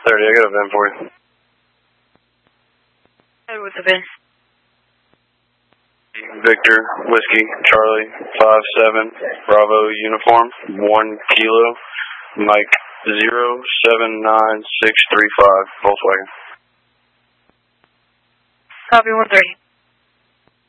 30, I got a VIN for you. Hey, what's the VIN? Victor, Whiskey, Charlie, 57, Bravo, uniform, 1 kilo, Mike 079635, Volkswagen. Copy 130.